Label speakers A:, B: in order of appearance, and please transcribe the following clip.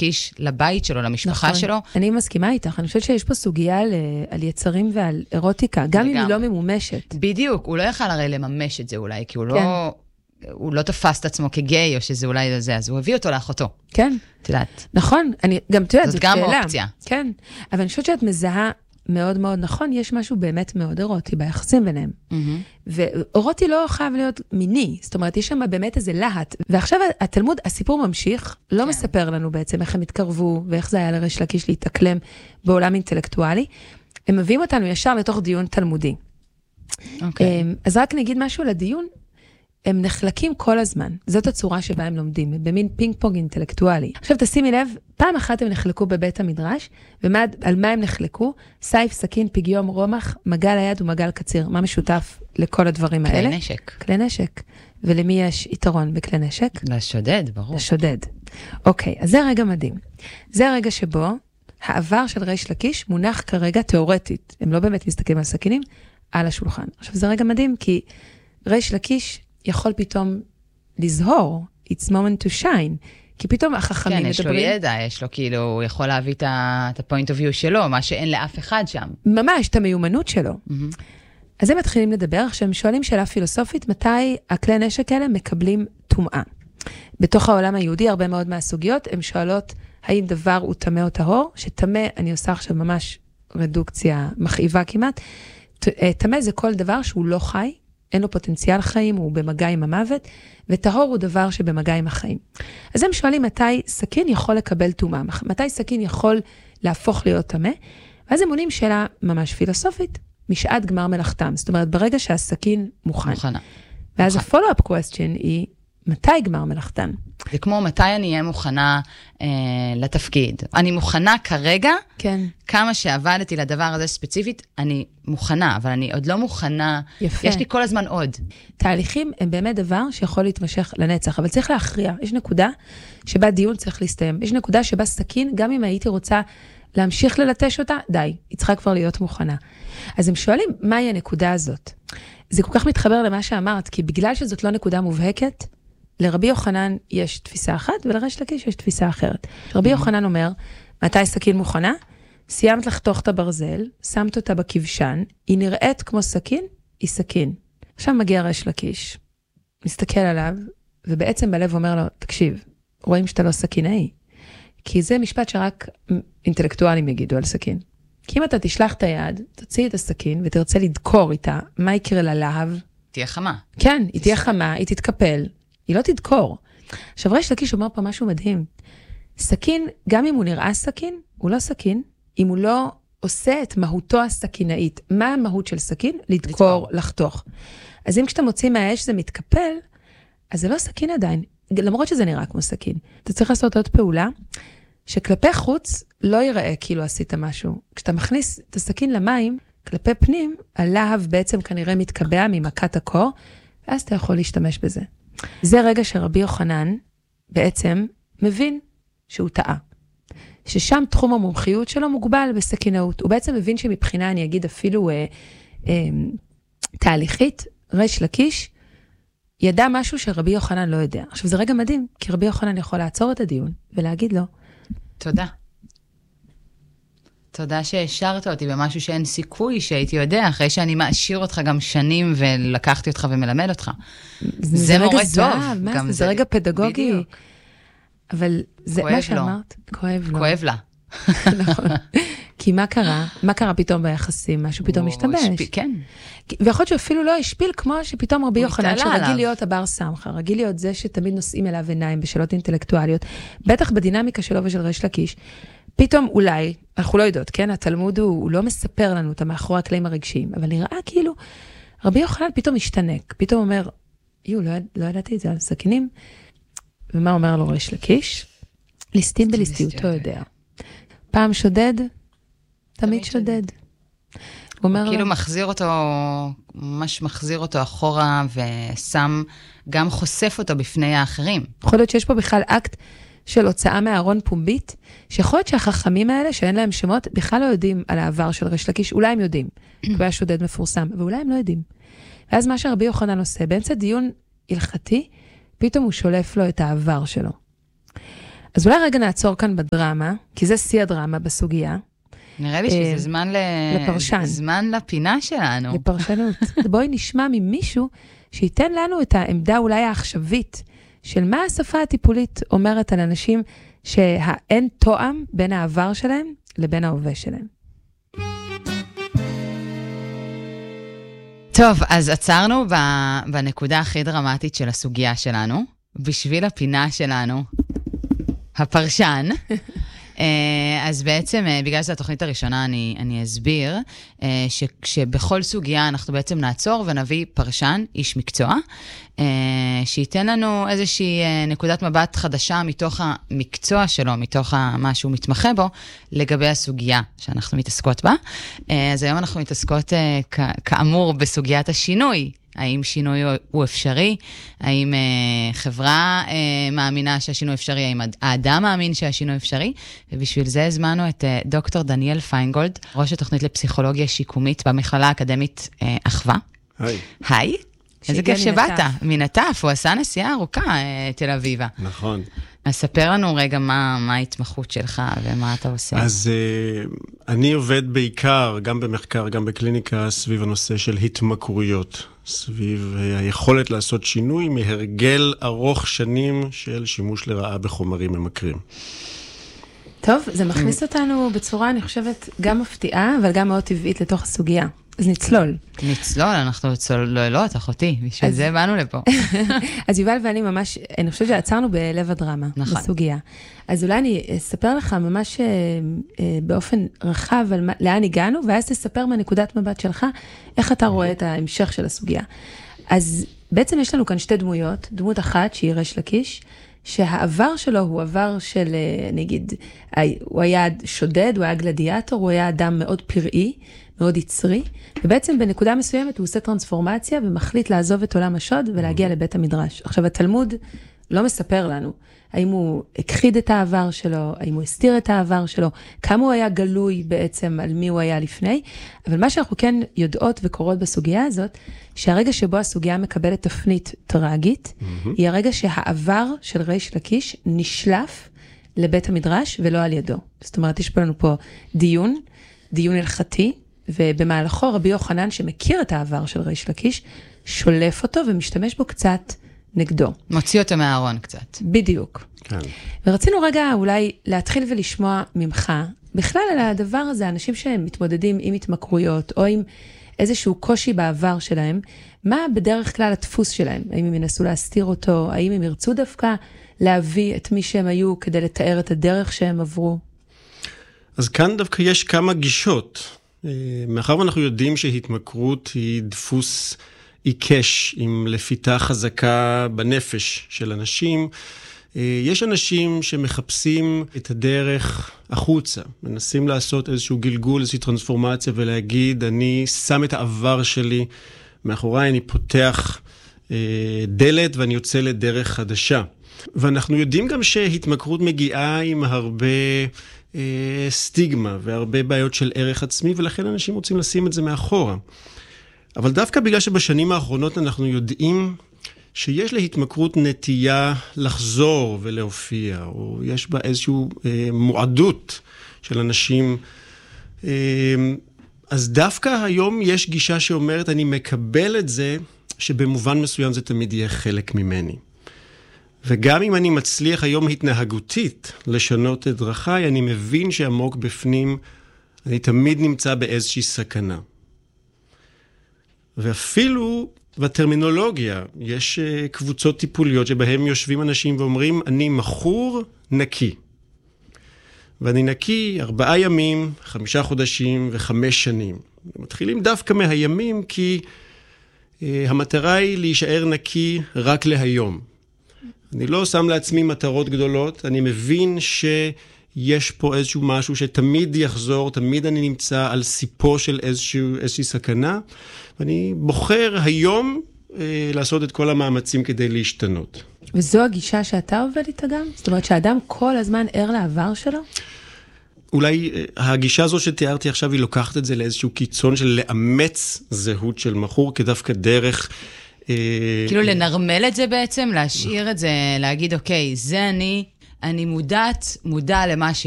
A: לקיש לבית שלו, למשפחה שלו.
B: אני מסכימה איתך, אני חושבת שיש פה סוגיה על יצרים ועל אירוטיקה, גם אם היא לא ממומשת.
A: בדיוק, הוא לא יכל הרי לממש את זה אולי, כי הוא לא תפס את עצמו כגיי, או שזה אולי זה, אז הוא הביא אותו לאחותו.
B: כן.
A: את יודעת.
B: נכון, גם תיודעת,
A: זאת גם אופציה.
B: כן, אבל אני חושבת שאת מזהה מאוד מאוד נכון, יש משהו באמת מאוד אירוטי ביחסים ביניהם. ואירוטי לא חייב להיות מיני, זאת אומרת, יש שם באמת איזה להט. ועכשיו התלמוד, הסיפור ממשיך, לא מספר לנו בעצם איך הם התקרבו, ואיך זה היה לריש לקיש להתאקלם בעולם אינטלקטואלי. הם מביאים אותנו ישר לתוך דיון תלמודי. אז רק נגיד משהו לדיון, הם נחלקים כל הזמן. זאת הצורה שבה הם לומדים, במין פינג פונג אינטלקטואלי. עכשיו תשימי לב, פעם אחת הם נחלקו בבית המדרש, ועל מה הם נחלקו? סייף, סכין, פגיום, רומח, מגל היד ומגל קציר. מה משותף לכל הדברים האלה?
A: כלי נשק.
B: כלי נשק. ולמי יש יתרון בכלי נשק?
A: לשודד, ברור.
B: לשודד. אוקיי, אז זה רגע מדהים. זה הרגע שבו העבר של ריש לקיש מונח כרגע תיאורטית. הם לא באמת מסתכלים על סכינים, על השולחן. עכשיו זה רגע מדהים, כי ריש לקיש יכול פתאום לזהור, it's moment to shine, כי פתאום החכמים מדברים...
A: כן, יש לו ידע, יש לו כאילו, הוא יכול להביא את ה-point of view שלו, מה שאין לאף אחד שם.
B: ממש, את המיומנות שלו. אז הם מתחילים לדבר, עכשיו הם שואלים שאלה פילוסופית, מתי הכלי נשק האלה מקבלים טומאה. בתוך העולם היהודי, הרבה מאוד מהסוגיות, הם שואלות, האם דבר הוא טמא או טהור, שטמא, אני עושה עכשיו ממש רדוקציה מכאיבה כמעט, טמא זה כל דבר שהוא לא חי, אין לו פוטנציאל חיים, הוא במגע עם המוות, וטהור הוא דבר שבמגע עם החיים. אז הם שואלים מתי סכין יכול לקבל טומאה, מתי סכין יכול להפוך להיות טמא, ואז הם עונים שאלה ממש פילוסופית, משעת גמר מלאכתם. זאת אומרת, ברגע שהסכין מוכנה. ואז ה-follow-up question היא, מתי גמר מלאכתן?
A: זה כמו מתי אני אהיה מוכנה לתפקיד. אני מוכנה כרגע,
B: כן.
A: כמה שעבדתי לדבר הזה ספציפית, אני מוכנה, אבל אני עוד לא מוכנה.
B: יפה.
A: יש לי כל הזמן עוד.
B: תהליכים הם באמת דבר שיכול להתמשך לנצח, אבל צריך להכריע. יש נקודה שבה דיון צריך להסתיים. יש נקודה שבה סכין, גם אם הייתי רוצה להמשיך ללטש אותה, די, היא צריכה כבר להיות מוכנה. אז הם שואלים, מהי הנקודה הזאת? זה כל כך מתחבר למה שאמרת, כי בגלל שזאת לא נקודה מובהקת, לרבי יוחנן יש תפיסה אחת, ולריש לקיש יש תפיסה אחרת. רבי יוחנן אומר, מתי סכין מוכנה? סיימת לחתוך את הברזל, שמת אותה בכבשן, היא נראית כמו סכין, היא סכין. עכשיו מגיע ריש לקיש, מסתכל עליו, ובעצם בלב אומר לו, תקשיב, רואים שאתה לא סכינאי. כי זה משפט שרק אינטלקטואלים יגידו על סכין. כי אם אתה תשלח את היד, תוציא את הסכין, ותרצה לדקור איתה, מה יקרה ללהב?
A: תהיה חמה.
B: כן, היא תהיה חמה, היא תתקפל. היא לא תדקור. עכשיו, ריש לקיש אומר פה משהו מדהים. סכין, גם אם הוא נראה סכין, הוא לא סכין, אם הוא לא עושה את מהותו הסכינאית. מה המהות של סכין? לדקור, לחתוך. אז אם כשאתה מוציא מהאש זה מתקפל, אז זה לא סכין עדיין, למרות שזה נראה כמו סכין. אתה צריך לעשות עוד פעולה, שכלפי חוץ לא ייראה כאילו עשית משהו. כשאתה מכניס את הסכין למים, כלפי פנים, הלהב בעצם כנראה מתקבע ממכת הקור, ואז אתה יכול להשתמש בזה. זה רגע שרבי יוחנן בעצם מבין שהוא טעה. ששם תחום המומחיות שלו מוגבל בסכינאות. הוא בעצם מבין שמבחינה, אני אגיד אפילו תהליכית, ריש לקיש, ידע משהו שרבי יוחנן לא יודע. עכשיו זה רגע מדהים, כי רבי יוחנן יכול לעצור את הדיון ולהגיד לו.
A: תודה. תודה שהשארת אותי במשהו שאין סיכוי שהייתי יודע, אחרי שאני מאשיר אותך גם שנים ולקחתי אותך ומלמד אותך. זה מורה טוב.
B: זה רגע פדגוגי. אבל זה מה שאמרת, כואב לו.
A: כואב לה.
B: נכון. כי מה קרה? מה קרה פתאום ביחסים? משהו פתאום משתבש.
A: כן.
B: ויכול להיות שאפילו לא השפיל כמו שפתאום רבי יוחנן, שרגיל להיות הבר סמכה, רגיל להיות זה שתמיד נושאים אליו עיניים בשאלות אינטלקטואליות, בטח בדינמיקה שלו ושל ריש לקיש, פתאום אולי, אנחנו לא יודעות, כן? התלמוד הוא לא מספר לנו את המאחורי הקלעים הרגשיים, אבל נראה כאילו, רבי יוחנן פתאום משתנק, פתאום אומר, לא ידעתי את זה על סכינים, ומה אומר לו ריש לקיש? ליסטין בליסטיותו יודע. פעם שודד, תמיד שודד.
A: הוא כאילו מחזיר אותו, ממש מחזיר אותו אחורה, ושם, גם חושף אותו בפני האחרים.
B: יכול להיות שיש פה בכלל אקט של הוצאה מהארון פומבית, שיכול להיות שהחכמים האלה, שאין להם שמות, בכלל לא יודעים על העבר של ריש לקיש, אולי הם יודעים, כי הוא היה שודד מפורסם, ואולי הם לא יודעים. ואז מה שרבי יוחנן עושה, באמצע דיון הלכתי, פתאום הוא שולף לו את העבר שלו. אז אולי רגע נעצור כאן בדרמה, כי זה שיא הדרמה בסוגיה.
A: נראה לי שזה זמן
B: לפרשן.
A: זמן לפינה שלנו.
B: לפרשנות. בואי נשמע ממישהו שייתן לנו את העמדה אולי העכשווית, של מה השפה הטיפולית אומרת על אנשים שהאין תואם בין העבר שלהם לבין ההווה שלהם.
A: טוב, אז עצרנו בנקודה הכי דרמטית של הסוגיה שלנו, בשביל הפינה שלנו, הפרשן. אז בעצם, בגלל שזו התוכנית הראשונה, אני אסביר שבכל סוגיה אנחנו בעצם נעצור ונביא פרשן, איש מקצוע, שייתן לנו איזושהי נקודת מבט חדשה מתוך המקצוע שלו, מתוך מה שהוא מתמחה בו, לגבי הסוגיה שאנחנו מתעסקות בה. אז היום אנחנו מתעסקות כאמור בסוגיית השינוי. האם שינוי הוא אפשרי? האם חברה מאמינה שהשינוי אפשרי? האם האדם מאמין שהשינוי אפשרי? ובשביל זה הזמנו את דוקטור דניאל פיינגולד, ראש התוכנית לפסיכולוגיה שיקומית במכללה האקדמית אחווה.
C: היי.
A: היי. איזה כיף שבאת. מנטף, הוא עשה נסיעה ארוכה, תל אביבה.
C: נכון.
A: אז ספר לנו רגע מה ההתמחות שלך ומה אתה עושה.
C: אז אני עובד בעיקר, גם במחקר, גם בקליניקה, סביב הנושא של התמכרויות. סביב היכולת לעשות שינוי מהרגל ארוך שנים של שימוש לרעה בחומרים ממכרים.
B: טוב, זה מכניס אותנו בצורה, אני חושבת, גם מפתיעה, אבל גם מאוד טבעית לתוך הסוגיה. אז נצלול.
A: נצלול, אנחנו צוללות, אחותי, בשביל זה באנו לפה.
B: אז יובל ואני ממש, אני חושבת שעצרנו בלב הדרמה, בסוגיה. אז אולי אני אספר לך ממש באופן רחב על לאן הגענו, ואז תספר מהנקודת מבט שלך, איך אתה רואה את ההמשך של הסוגיה. אז בעצם יש לנו כאן שתי דמויות, דמות אחת שהיא ריש לקיש, שהעבר שלו הוא עבר של, נגיד, הוא היה שודד, הוא היה גלדיאטור, הוא היה אדם מאוד פראי, מאוד יצרי, ובעצם בנקודה מסוימת הוא עושה טרנספורמציה ומחליט לעזוב את עולם השוד ולהגיע לבית המדרש. עכשיו, התלמוד לא מספר לנו האם הוא הכחיד את העבר שלו, האם הוא הסתיר את העבר שלו, כמה הוא היה גלוי בעצם על מי הוא היה לפני, אבל מה שאנחנו כן יודעות וקורות בסוגיה הזאת, שהרגע שבו הסוגיה מקבלת תפנית טרגית, היא הרגע שהעבר של ריש לקיש נשלף לבית המדרש ולא על ידו. זאת אומרת, יש לנו פה דיון הלכתי, ובמהלכו רבי יוחנן שמכיר את העבר של ריש לקיש, שולף אותו ומשתמש בו קצת נגדו.
A: מוציא אותו מהארון קצת.
B: בדיוק.
C: כן.
B: ורצינו רגע אולי להתחיל ולשמוע ממך, בכלל על הדבר הזה, אנשים שהם מתמודדים עם התמכרויות, או עם איזשהו קושי בעבר שלהם, מה בדרך כלל הדפוס שלהם? האם הם ינסו להסתיר אותו? האם הם ירצו דווקא להביא את מי שהם היו כדי לתאר את הדרך שהם עברו?
C: אז כאן דווקא יש כמה גישות. מאחר ואנחנו יודעים שהתמכרות היא דפוס עיקש עם לפיתה חזקה בנפש של אנשים, יש אנשים שמחפשים את הדרך החוצה, מנסים לעשות איזשהו גלגול, איזושהי טרנספורמציה ולהגיד, אני שם את העבר שלי מאחוריי, אני פותח דלת ואני יוצא לדרך חדשה. ואנחנו יודעים גם שהתמכרות מגיעה עם הרבה סטיגמה והרבה בעיות של ערך עצמי, ולכן אנשים רוצים לשים את זה מאחורה. אבל דווקא בגלל שבשנים האחרונות אנחנו יודעים שיש להתמכרות נטייה לחזור ולהופיע, או יש בה איזושהי מועדות של אנשים, אז דווקא היום יש גישה שאומרת, אני מקבל את זה, שבמובן מסוים זה תמיד יהיה חלק ממני. וגם אם אני מצליח היום התנהגותית לשנות את דרכיי, אני מבין שעמוק בפנים, אני תמיד נמצא באיזושהי סכנה. ואפילו בטרמינולוגיה, יש קבוצות טיפוליות שבהם יושבים אנשים ואומרים, אני מכור נקי. ואני נקי 4 ימים, 5 חודשים ו5 שנים. מתחילים דווקא מהימים, כי המטרה היא להישאר נקי רק להיום. אני לא שם לעצמי מטרות גדולות, אני מבין שיש פה איזשהו משהו שתמיד יחזור, תמיד אני נמצא על סיפו של איזושהי סכנה, ואני בוחר היום לעשות את כל המאמצים כדי להשתנות.
B: וזו הגישה שאתה עובד איתה גם? זאת אומרת שהאדם כל הזמן ער לעבר שלו?
C: אולי הגישה הזו שתיארתי עכשיו, היא לוקחת את זה לאיזשהו קיצון של לאמץ זהות של מכור, כדווקא דרך
A: כאילו לנרמל את זה בעצם, להשאיר את זה, להגיד, אוקיי, זה אני, אני מודע למה